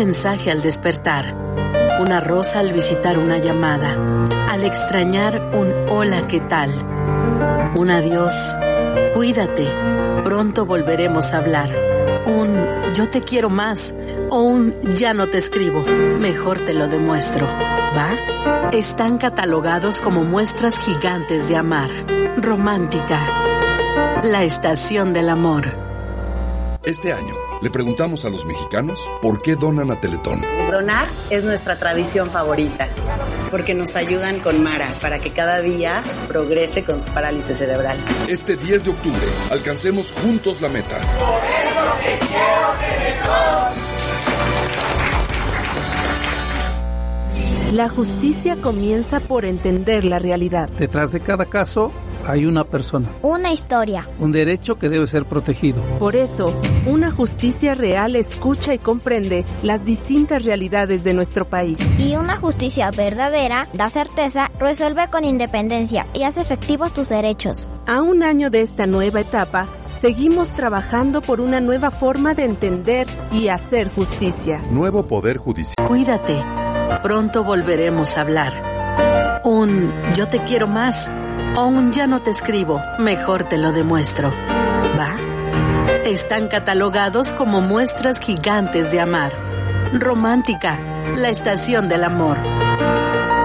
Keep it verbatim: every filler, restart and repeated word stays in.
mensaje al despertar, una rosa al visitar una llamada, al extrañar un hola, ¿qué tal? Un adiós, cuídate, pronto volveremos a hablar. Un yo te quiero más o un ya no te escribo, mejor te lo demuestro. ¿Va? Están catalogados como muestras gigantes de amar. Romántica, la estación del amor. Este año le preguntamos a los mexicanos por qué donan a Teletón. Donar es nuestra tradición favorita, porque nos ayudan con Mara para que cada día progrese con su parálisis cerebral. Este diez de octubre, alcancemos juntos la meta. Por eso te quiero, Teletón. La justicia comienza por entender la realidad. Detrás de cada caso hay una persona. Una historia. Un derecho que debe ser protegido. Por eso, una justicia real escucha y comprende las distintas realidades de nuestro país. Y una justicia verdadera da certeza, resuelve con independencia y hace efectivos tus derechos. A un año de esta nueva etapa, seguimos trabajando por una nueva forma de entender y hacer justicia. Nuevo Poder Judicial. Cuídate, pronto volveremos a hablar. Un yo te quiero más o un ya no te escribo, mejor te lo demuestro. ¿Va? Están catalogados como muestras gigantes de amar. Romántica, la estación del amor.